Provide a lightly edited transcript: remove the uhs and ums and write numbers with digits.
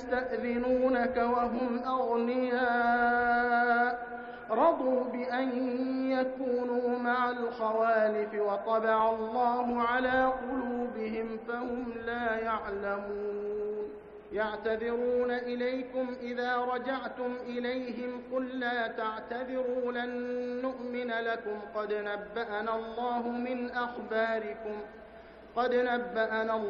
يستأذنونك وهم أغنياء رضوا بأن يكونوا مع الخوالف وطبع الله على قلوبهم فهم لا يعلمون يعتذرون إليكم إذا رجعتم إليهم قل لا تعتذروا لن نؤمن لكم قد نبأنا الله